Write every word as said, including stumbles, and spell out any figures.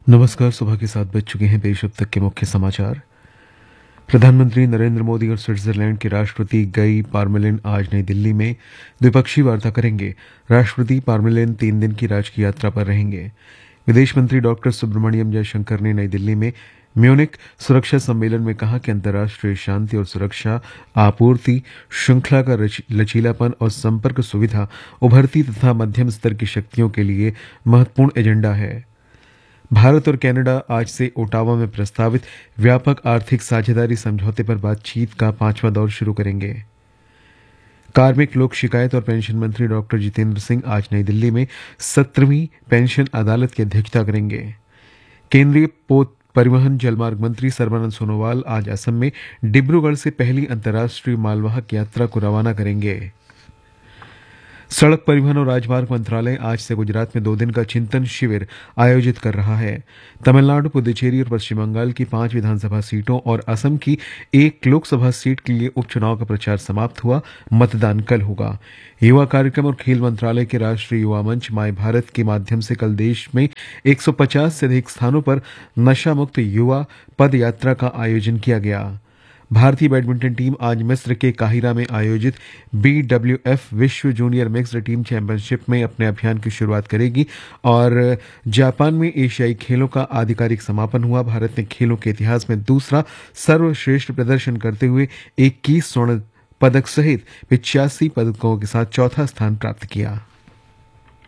नमस्कार। सुबह के सात बज चुके हैं। पेश अब तक के मुख्य समाचार। प्रधानमंत्री नरेंद्र मोदी और स्विट्जरलैंड के राष्ट्रपति गई पारमेलिन आज नई दिल्ली में द्विपक्षीय वार्ता करेंगे। राष्ट्रपति पारमेलिन तीन दिन की राजकीय यात्रा पर रहेंगे। विदेश मंत्री डॉक्टर सुब्रमण्यम जयशंकर ने नई दिल्ली में म्यूनिक सुरक्षा सम्मेलन में कहा कि अंतर्राष्ट्रीय शांति और सुरक्षा, आपूर्ति श्रृंखला का लचीलापन और संपर्क सुविधा उभरती तथा मध्यम स्तर की शक्तियों के लिए महत्वपूर्ण एजेंडा है। भारत और कनाडा आज से ओटावा में प्रस्तावित व्यापक आर्थिक साझेदारी समझौते पर बातचीत का पांचवा दौर शुरू करेंगे। कार्मिक, लोक शिकायत और पेंशन मंत्री डॉक्टर जितेंद्र सिंह आज नई दिल्ली में सत्रहवीं पेंशन अदालत की अध्यक्षता करेंगे। केंद्रीय पोत परिवहन जलमार्ग मंत्री सर्बानंद सोनोवाल आज असम में डिब्रूगढ़ से पहली अंतर्राष्ट्रीय मालवाहक यात्रा को रवाना करेंगे। सड़क परिवहन और राजमार्ग मंत्रालय आज से गुजरात में दो दिन का चिंतन शिविर आयोजित कर रहा है। तमिलनाडु, पुदुचेरी और पश्चिम बंगाल की पांच विधानसभा सीटों और असम की एक लोकसभा सीट के लिए उपचुनाव का प्रचार समाप्त हुआ। मतदान कल होगा। युवा कार्यक्रम और खेल मंत्रालय के राष्ट्रीय युवा मंच माय भारत के माध्यम से कल देश में एक सौ पचास से अधिक स्थानों पर नशा मुक्त युवा पद यात्रा का आयोजन किया गया। भारतीय बैडमिंटन टीम आज मिस्र के काहिरा में आयोजित बी डब्ल्यू एफ विश्व जूनियर मिक्स्ड टीम चैंपियनशिप में अपने अभियान की शुरुआत करेगी और जापान में एशियाई खेलों का आधिकारिक समापन हुआ। भारत ने खेलों के इतिहास में दूसरा सर्वश्रेष्ठ प्रदर्शन करते हुए इक्कीस स्वर्ण पदक सहित पिचासी पदकों के साथ चौथा स्थान प्राप्त किया।